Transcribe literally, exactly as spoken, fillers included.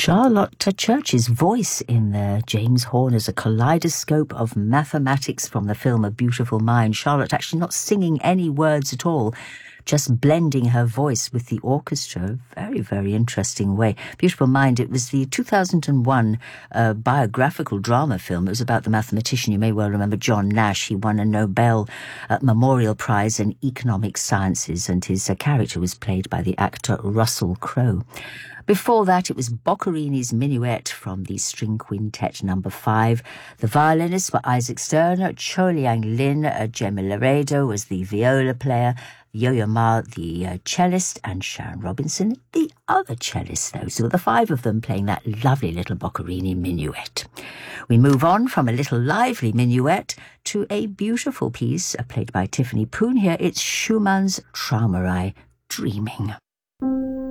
Charlotte Church's voice in there. James Horn is a kaleidoscope of mathematics from the film A Beautiful Mind. Charlotte actually not singing any words at all, just blending her voice with the orchestra. Very, very interesting way. Beautiful Mind, it was the two thousand one uh, biographical drama film. It was about the mathematician. You may well remember John Nash. He won a Nobel uh, Memorial Prize in Economic Sciences, and his uh, character was played by the actor Russell Crowe. Before that, it was Boccherini's Minuet from the String Quintet number five. The violinists were Isaac Sterner, Cho Liang Lin, uh, Gemma Laredo was the viola player, Yo-Yo Ma, the uh, cellist, and Sharon Robinson, the other cellist. Those were the five of them playing that lovely little Boccherini Minuet. We move on from a little lively minuet to a beautiful piece uh, played by Tiffany Poon here. It's Schumann's Traumerei, Dreaming.